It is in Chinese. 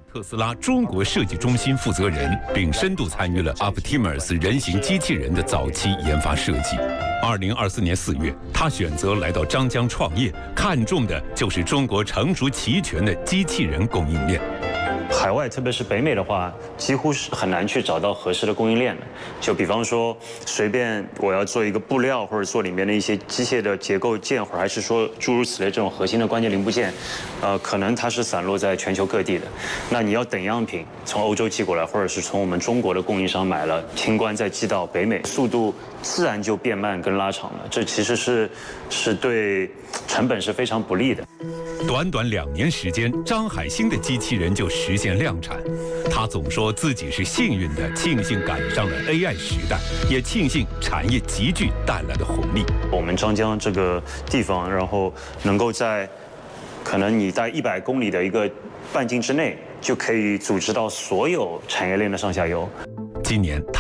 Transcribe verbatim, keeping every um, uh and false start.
特斯拉中国设计中心负责人，并深度参与了 Optimus 人形机器人的早期研发设计。二零二四年四月，他选择来到张江创业，看重的就是中国成熟齐全的机器人供应链。 海外，特别是北美的话，几乎是很难去找到合适的供应链的。就比方说，随便我要做一个布料，或者做里面的一些机械的结构件，或者还是说诸如此类这种核心的关键零部件，呃，可能它是散落在全球各地的。那你要等样品从欧洲寄过来，或者是从我们中国的供应商买了，清关再寄到北美，速度自然就变慢跟拉长了。这其实是是对成本是非常不利的。 短短两年时间，张海星的机器人就实现量产。他总说自己是幸运的，庆幸赶上了 A I 时代，也庆幸产业集聚带来的红利。 我们张江这个地方，然后能够在可能你在一百公里的一个半径之内，就可以组织到所有产业链的上下游。 今年